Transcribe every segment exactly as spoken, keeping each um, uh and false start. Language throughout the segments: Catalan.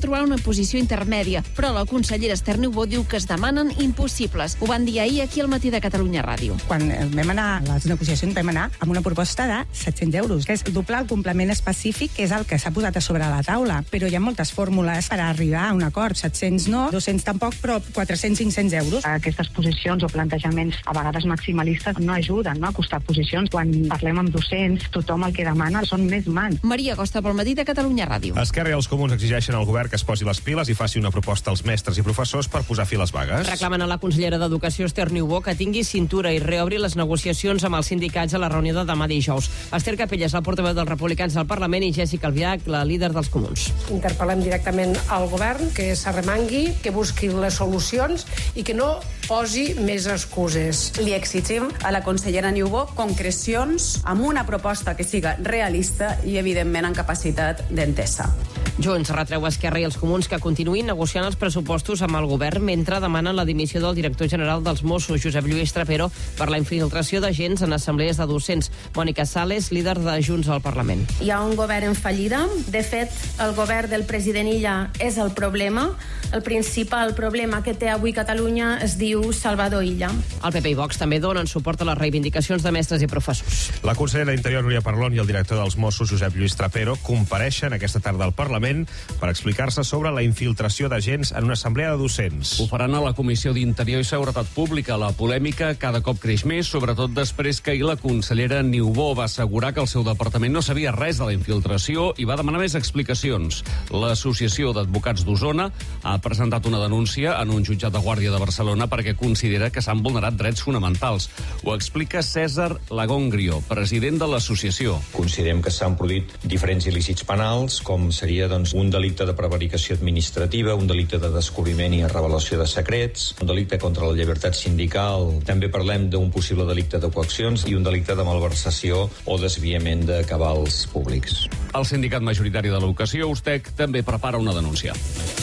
trobar una posició intermèdia, però la consellera Esther Niubó diu que es demanen impossibles. Ho van dir ahir aquí al Matí de Catalunya Ràdio. Quan vam anar a les negociacions vam anar amb una proposta de set-cents euros, que és doblar el complement específic, que és el que s'ha posat a sobre la taula. Però hi ha moltes fórmules per arribar a un acord. set-cents no, dos-cents tampoc, però quatre-cents cinc-cents euros. Aquestes posicions o plantejaments a vegades maximalistes no ajuden, no?, a acostar posicions. Quan parlem amb docents, tothom el que demana són més mans. Maria Costa pel Matí de Catalunya Ràdio. Esquerra i els comuns exigeixen al govern que es posi les piles i faci una proposta als mestres i professors per posar fi a les vagues. Reclamen a la consellera d'Educació, Esther Niubó, que tingui cintura i reobri les negociacions amb els sindicats a la reunió de demà dijous. Esther Capelles, la portaveu dels Republicans del Parlament, i Jessica Albiach, la líder dels comuns. Interpel·lem directament al govern que s'arremangui, que busqui les solucions i que no posi més excuses. Li exigim a la consellera Niubó concrecions amb una proposta que siga realista i, evidentment, amb capacitat d'entesa. Junts retreu a Esquerra i els comuns que continuïn negociant els pressupostos amb el govern mentre demanen la dimissió del director general dels Mossos, Josep Lluís Trapero, per la infiltració d'agents en assemblees de docents. Mònica Sales, líder de Junts al Parlament. Hi ha un govern en fallida. De fet, el govern del president Illa és el problema. El principal problema que té avui Catalunya es diu Salvador Illa. El P P i Vox també donen suport a les reivindicacions de mestres i professors. La consellera d'Interior, Núria Parlon, i el director dels Mossos, Josep Lluís Trapero, compareixen aquesta tarda al Parlament per explicar-se sobre la infiltració d'agents en una assemblea de docents. Ho faran a la Comissió d'Interior i Seguretat Pública. La polèmica cada cop creix més, sobretot després que ahir la consellera Niubó va assegurar que el seu departament no sabia res de la infiltració i va demanar més explicacions. L'Associació d'Advocats d'Osona ha presentat una denúncia en un jutjat de Guàrdia de Barcelona perquè considera que s'han vulnerat drets fonamentals. Ho explica César Lagongrio, president de l'associació. Considerem que s'han produït diferents il·lícits penals, com seria doncs, un delicte de prevaricació administrativa, un delicte de descobriment i revelació de secrets, un delicte contra la llibertat sindical, també parlem d'un possible delicte de coaccions i un delicte de malversació o desviament de cabals públics. El sindicat majoritari de l'educació, USTEC, també prepara una denúncia.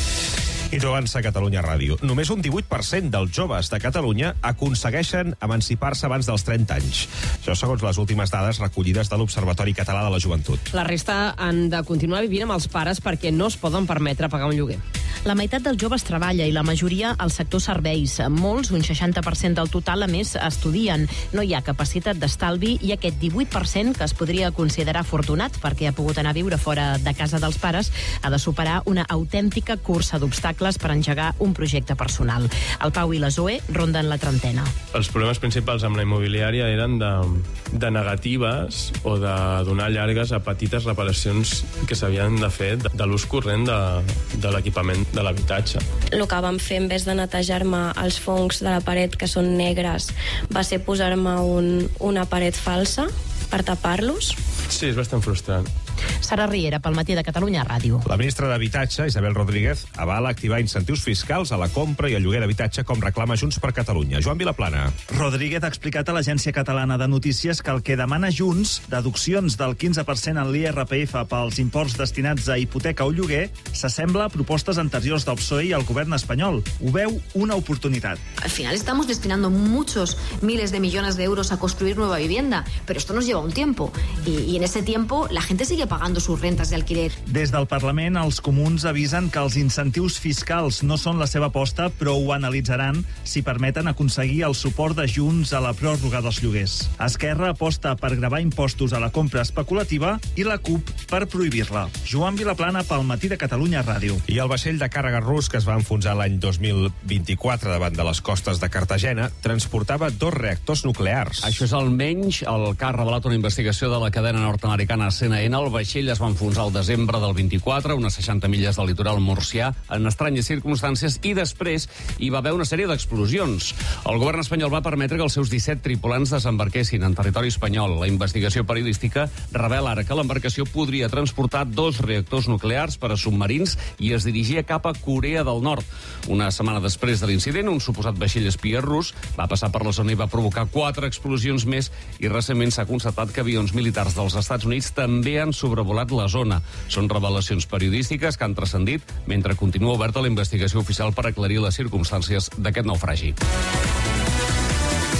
I tu avança a Catalunya Ràdio. Només un divuit per cent dels joves de Catalunya aconsegueixen emancipar-se abans dels trenta anys. Això segons les últimes dades recollides de l'Observatori Català de la Joventut. La resta han de continuar vivint amb els pares perquè no es poden permetre pagar un lloguer. La meitat dels joves treballa i la majoria al sector serveis. Molts, un seixanta per cent del total, a més, estudien. No hi ha capacitat d'estalvi i aquest divuit per cent, que es podria considerar afortunat perquè ha pogut anar a viure fora de casa dels pares, ha de superar una autèntica cursa d'obstacles per engegar un projecte personal. El Pau i la Zoe ronden la trentena. Els problemes principals amb la immobiliària eren de, de negatives o de donar llargues a petites reparacions que s'havien de fer de, de l'ús corrent de, de l'equipament de l'habitatge. El que vam fer, en vez de netejar-me els fongs de la paret, que són negres, va ser posar-me un, una paret falsa per tapar-los. Sí, és bastant frustrant. Sara Riera, pel Matí de Catalunya Ràdio. La ministra d'Habitatge, Isabel Rodríguez, avala activar incentius fiscals a la compra i al lloguer d'habitatge com reclama Junts per Catalunya. Joan Vilaplana. Rodríguez ha explicat a l'Agència Catalana de Notícies que el que demana Junts, deduccions del quinze per cent en l'I R P F pels imports destinats a hipoteca o lloguer, s'assembla a propostes anteriors del P S O E i al govern espanyol. Ho veu una oportunitat. Al final estamos destinando muchos miles de millones de euros a construir nueva vivienda, pero esto nos lleva un tiempo. Y, y en ese tiempo la gente sigue pagando sus rentas de alquiler. Des del Parlament, els comuns avisen que els incentius fiscals no són la seva aposta, però ho analitzaran si permeten aconseguir el suport de Junts a la pròrroga dels lloguers. Esquerra aposta per gravar impostos a la compra especulativa i la CUP per prohibir-la. Joan Vilaplana pel Matí de Catalunya Ràdio. I el vaixell de càrrega rus que es va enfonsar l'any dos mil vint-i-quatre davant de les costes de Cartagena transportava dos reactors nuclears. Això és almenys el que ha revelat una investigació de la cadena nord-americana C N N. El vaixell es va enfonsar al desembre del vint-i-quatre, unes seixanta milles del litoral murcià, en estranyes circumstàncies, i després hi va haver una sèrie d'explosions. El govern espanyol va permetre que els seus disset tripulants desembarquessin en territori espanyol. La investigació periodística revela ara que l'embarcació podria transportar dos reactors nuclears per a submarins i es dirigia cap a Corea del Nord. Una setmana després de l'incident, un suposat vaixell espia rus va passar per la zona i va provocar quatre explosions més, i recentment s'ha constatat que avions militars dels Estats Units també han sobrevolat la zona. Són revelacions periodístiques que han transcendit mentre continua oberta la investigació oficial per aclarir les circumstàncies d'aquest naufragi.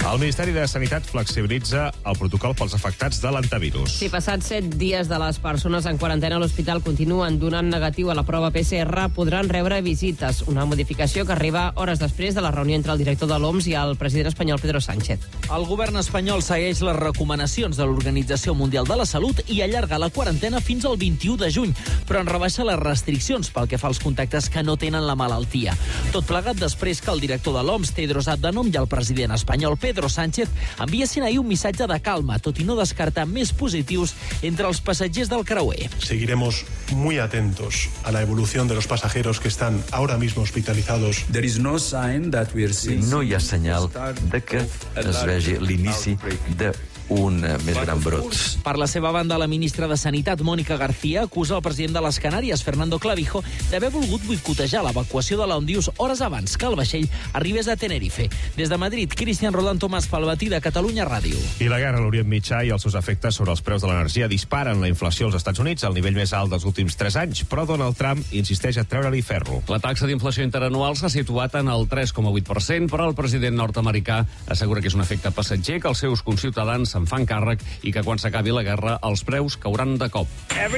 El Ministeri de Sanitat flexibilitza el protocol pels afectats de l'antivirus. Si passats set dies de les persones en quarantena a l'hospital continuen donant negatiu a la prova P C R, podran rebre visites. Una modificació que arriba hores després de la reunió entre el director de l'O M S i el president espanyol Pedro Sánchez. El govern espanyol segueix les recomanacions de l'Organització Mundial de la Salut i allarga la quarantena fins al vint-i-u de juny, però en rebaixa les restriccions pel que fa als contactes que no tenen la malaltia. Tot plegat després que el director de l'O M S, Tedros Adhanom, i el president espanyol Pedro Sánchez enviessin ahir un missatge de calma, tot i no descartar més positius entre els passatgers del creuer. Seguiremos muy atentos a la evolución de los pasajeros que están ahora mismo hospitalizados. There is no sign that we are seeing... No hi ha senyal de que es vegi l'inici de un més gran brot. Per la seva banda, la ministra de Sanitat, Mònica García, acusa el president de les Canàries, Fernando Clavijo, d'haver volgut boicotejar l'evacuació de l'Ondius hores abans que el vaixell arribés a Tenerife. Des de Madrid, Cristian Roland Tomàs pel matí de Catalunya Ràdio. I la guerra a l'Orient Mitjà i els seus efectes sobre els preus de l'energia disparen la inflació als Estats Units al nivell més alt dels últims tres anys, però Donald Trump insisteix a treure-li ferro. La taxa d'inflació interanual s'ha situat en el tres coma vuit per cent, però el president nord-americà assegura que és un efecte passatger, que els seus conciutadans se'n fan càrrec i que quan s'acabi la guerra els preus cauran de cop.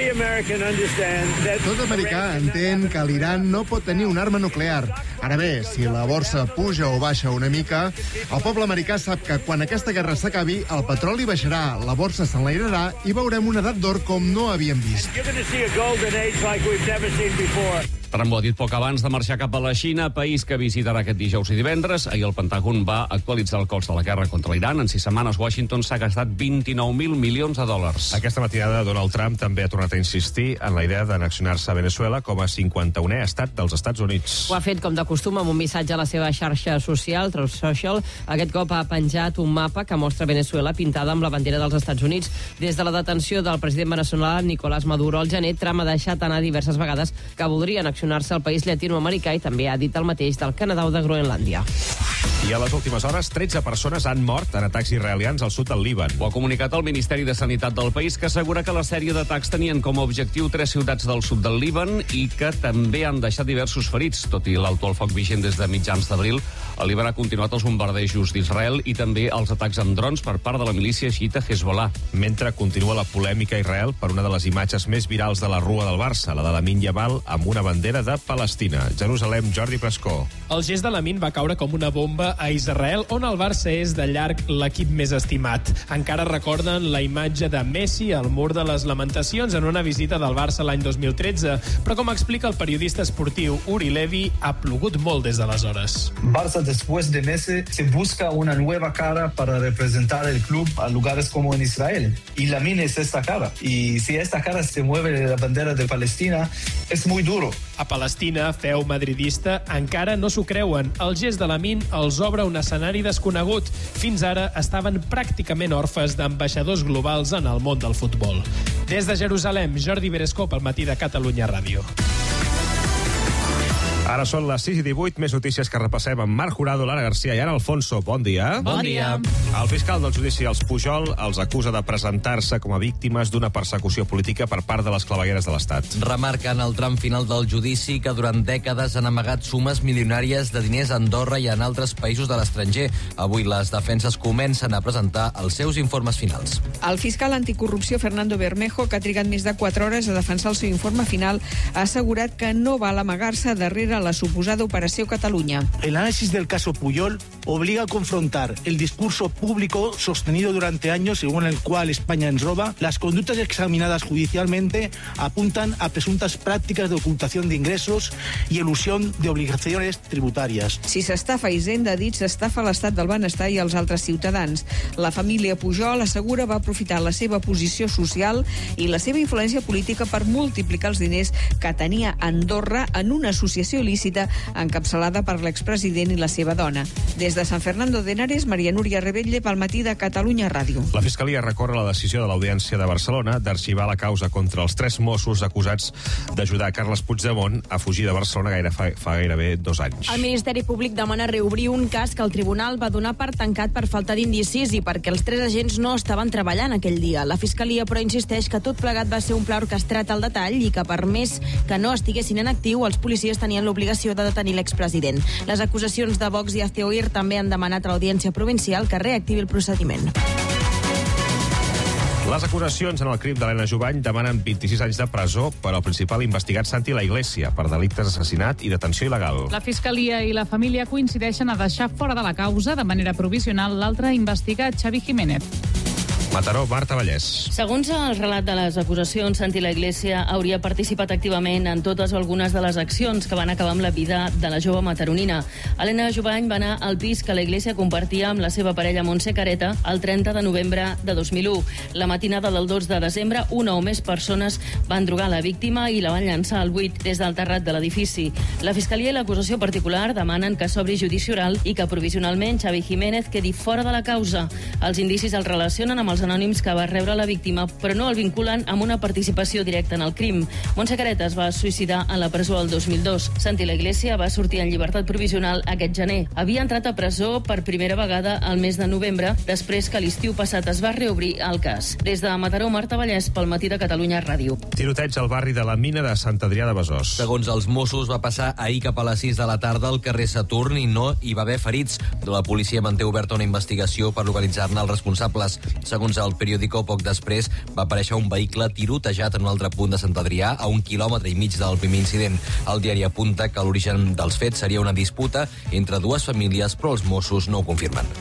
Tot americà entén que l'Iran no pot tenir una arma nuclear. Ara bé, si la borsa puja o baixa una mica, el poble americà sap que quan aquesta guerra s'acabi, el petroli baixarà, la borsa s'enlairarà i veurem una edat d'or com no havíem vist. Trump ho ha dit poc abans de marxar cap a la Xina, país que visitarà aquest dijous i divendres. Ahir el Pentàgon va actualitzar el cost de la guerra contra l'Iran. En sis setmanes, Washington s'ha gastat vint-i-nou mil milions de dòlars. Aquesta matinada, Donald Trump també ha tornat a insistir en la idea d'annexionar-se a Venezuela com a cinquanta-unè estat dels Estats Units. Ho ha fet, com de costum, amb un missatge a la seva xarxa social, Truth Social. Aquest cop ha penjat un mapa que mostra Venezuela pintada amb la bandera dels Estats Units. Des de la detenció del president veneçolà Nicolás Maduro al gener, Trump ha deixat anar diverses vegades que voldria annexionar-se al país llatinoamericà i també ha dit el mateix del Canadà o de Groenlàndia. I a les últimes hores, tretze persones han mort en atacs israelians al sud del Líban. Ho ha comunicat el Ministeri de Sanitat del país, que assegura que la sèrie d'atacs tenien com a objectiu tres ciutats del sud del Líban i que també han deixat diversos ferits. Tot i l'alto al foc vigent des de mitjans d'abril, el Líban ha continuat els bombardejos d'Israel i també els atacs amb drons per part de la milícia xiita Hezbollah. Mentre continua la polèmica a Israel per una de les imatges més virals de la rua del Barça, la de Lamine Yamal amb una bandera de Palestina. Jerusalem, Jordi Prescó. El gest de Lamine va caure com una bomba a Israel, on el Barça és de llarg l'equip més estimat. Encara recorden la imatge de Messi al mur de les lamentacions en una visita del Barça l'any dos mil tretze, però com explica el periodista esportiu Uri Levi, ha plogut molt des d'aleshores. Barça, después de Messi, se busca una nueva cara para representar el club a lugares como en Israel. Y Lamine es esta cara. Y si esta cara se mueve de la bandera de Palestina, es muy duro. A Palestina, feu madridista, encara no s'ho creuen. El gest de Lamine els obre un escenari desconegut. Fins ara estaven pràcticament orfes d'ambaixadors globals en el món del futbol. Des de Jerusalem, Jordi Berescó pel matí de Catalunya Ràdio. Ara són les sis i divuit, més notícies que repassem amb Marc Jurado, Lara Garcia i Ana Alfonso. Bon dia. Bon dia. El fiscal del judici als Pujol els acusa de presentar-se com a víctimes d'una persecució política per part de les clavegueres de l'Estat. Remarca en el tram final del judici que durant dècades han amagat sumes milionàries de diners a Andorra i en altres països de l'estranger. Avui les defenses comencen a presentar els seus informes finals. El fiscal anticorrupció Fernando Bermejo, que ha trigat més de quatre hores a defensar el seu informe final, ha assegurat que no val amagar-se darrere la suposada Operació Catalunya. El análisis del caso Pujol obliga a confrontar el discurso público sostenido durante años según el cual España ens roba. Las conductas examinadas judicialmente apuntan a presuntas prácticas de ocultación de ingresos y elusión de obligaciones tributarias. Si s'estafa Hisenda, dit s'estafa l'estat del benestar i els altres ciutadans. La família Pujol assegura va aprofitar la seva posició social i la seva influència política per multiplicar els diners que tenia Andorra en una associació il·lícita encapçalada per l'expresident i la seva dona. Des de Sant Fernando de Henares, Maria Núria Rebetlle pel matí de Catalunya Ràdio. La Fiscalia recorre la decisió de l'Audiència de Barcelona d'arxivar la causa contra els tres Mossos acusats d'ajudar Carles Puigdemont a fugir de Barcelona gaire fa, fa gairebé dos anys. El Ministeri Públic demana reobrir un cas que el tribunal va donar per tancat per falta d'indicis i perquè els tres agents no estaven treballant aquell dia. La Fiscalia, però, insisteix que tot plegat va ser un pla orquestrat al detall i que, per més que no estiguessin en actiu, els policies tenien l'obligació de detenir l'expresident. Les acusacions de Vox i Hazte Oír també han demanat a l'Audiència Provincial que reactivi el procediment. Les acusacions en el crim d'Helena Jubany demanen vint-i-sis anys de presó per al principal investigat Santi La Iglesia per delictes d'assassinat i detenció il·legal. La Fiscalia i la família coincideixen a deixar fora de la causa de manera provisional l'altre investigat, Xavi Jiménez. Mataró, Marta Vallès. Segons el relat de les acusacions, Santi La Iglesia hauria participat activament en totes o algunes de les accions que van acabar amb la vida de la jove mataronina. Helena Jubany va anar al pis que la Iglesia compartia amb la seva parella Montse Careta el trenta de novembre de dos mil u. La matinada del dos de desembre, una o més persones van drogar la víctima i la van llançar al buit des del terrat de l'edifici. La Fiscalia i l'acusació particular demanen que s'obri judici oral i que provisionalment Xavi Jiménez quedi fora de la causa. Els indicis el relacionen amb els anònims que va rebre la víctima, però no el vinculen amb una participació directa en el crim. Montse Careta es va suïcidar a la presó el dos mil dos. Santi La Iglesia va sortir en llibertat provisional aquest gener. Havia entrat a presó per primera vegada al mes de novembre, després que l'estiu passat es va reobrir el cas. Des de Mataró, Marta Vallès, pel Matí de Catalunya Ràdio. Tiroteig al barri de la Mina de Sant Adrià de Besòs. Segons els Mossos, va passar ahir cap a les sis de la tarda al carrer Saturn i no hi va haver ferits. La policia manté oberta una investigació per localitzar-ne els responsables. Segons el periòdico, poc després va aparèixer un vehicle tirotejat en un altre punt de Sant Adrià, a un quilòmetre i mig del primer incident. El diari apunta que l'origen dels fets seria una disputa entre dues famílies, però els Mossos no ho confirmen.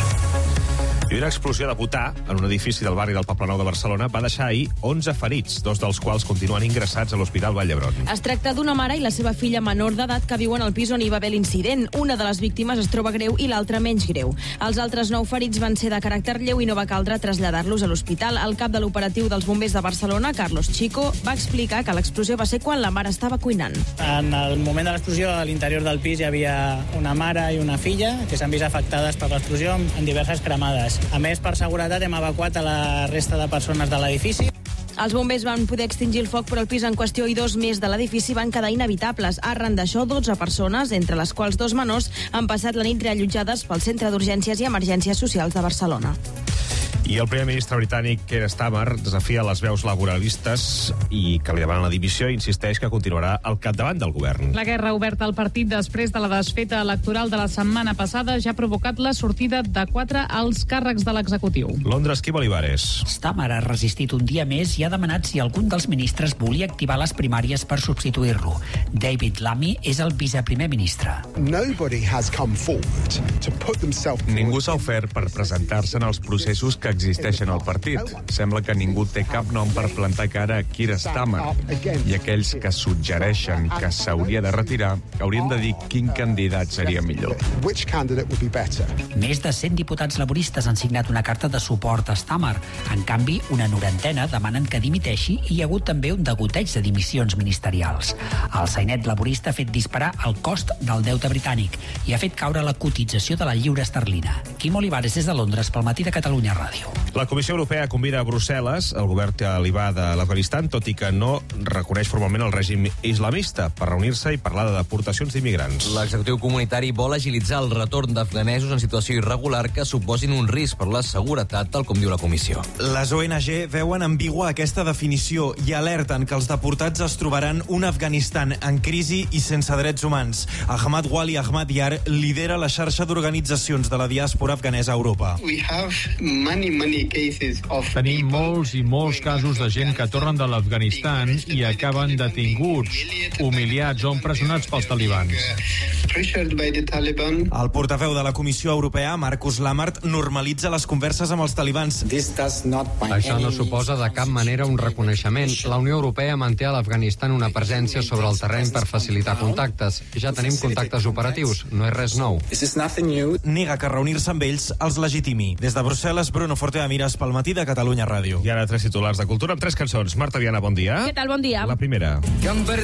I una explosió de butà en un edifici del barri del Poblenou de Barcelona va deixar ahir onze ferits, dos dels quals continuen ingressats a l'Hospital Vall d'Hebron. Es tracta d'una mare i la seva filla menor d'edat que viuen al pis on hi va haver l'incident. Una de les víctimes es troba greu i l'altra menys greu. Els altres nou ferits van ser de caràcter lleu i no va caldre traslladar-los a l'hospital. El cap de l'operatiu dels bombers de Barcelona, Carlos Chico, va explicar que l'explosió va ser quan la mare estava cuinant. En el moment de l'explosió, a l'interior del pis hi havia una mare i una filla que s'han vist afectades per l'explosió en diverses cremades. A més, per seguretat, hem evacuat a la resta de persones de l'edifici. Els bombers van poder extingir el foc, però el pis en qüestió i dos més de l'edifici van quedar inhabitables. Arran d'això, dotze persones, entre les quals dos menors, han passat la nit reallotjades pel Centre d'Urgències i Emergències Socials de Barcelona. I el primer ministre britànic, Keir Starmer, desafia les veus laboralistes i que li demanen la dimissió i insisteix que continuarà al capdavant del govern. La guerra oberta al partit després de la desfeta electoral de la setmana passada ja ha provocat la sortida de quatre alts càrrecs de l'executiu. Londres, Quim Olivares. Starmer ha resistit un dia més i ha demanat si algun dels ministres volia activar les primàries per substituir-lo. David Lammy és el viceprimer ministre. Ningú s'ha ofert per presentar-se en els processos que existeixen al partit. Sembla que ningú té cap nom per plantar cara a Keir Starmer. I aquells que suggereixen que s'hauria de retirar haurien de dir quin candidat seria millor. Més de cent diputats laboristes han signat una carta de suport a Starmer. En canvi, una norantena demanen que dimiteixi i hi ha hagut també un degoteig de dimissions ministerials. El sainet laborista ha fet disparar el cost del deute britànic i ha fet caure la cotització de la lliura esterlina. Quim Olivares, des de Londres, pel Matí de Catalunya Ràdio. La Comissió Europea convida a Brussel·les el govern talibà de l'Afganistan, tot i que no reconeix formalment el règim islamista, per reunir-se i parlar de deportacions d'immigrants. L'executiu comunitari vol agilitzar el retorn d'afganesos en situació irregular que suposin un risc per la seguretat, tal com diu la comissió. Les O N G veuen ambigua aquesta definició i alerten que els deportats es trobaran un Afganistan en crisi i sense drets humans. Ahmad Wali Ahmad Yar lidera la xarxa d'organitzacions de la diàspora afganesa a Europa. We have many, many cases of Tenim molts i molts casos de gent que tornen de l'Afganistan i acaben detinguts, humiliats o empresonats pels talibans. El portaveu de la Comissió Europea, Markus Lammert, normalitza les converses amb els talibans. Això no suposa de cap manera un reconeixement. La Unió Europea manté a l'Afganistan una presència sobre el terreny per facilitar contactes. Ja tenim contactes operatius, no és res nou. Nega que reunir-se amb ells els legitimi. Des de Brussel·les, Bruno Forteamires, pel Matí de Catalunya Ràdio. I ara tres titulars de cultura amb tres cançons. Marta Viana, bon dia. Què tal, bon dia. La primera.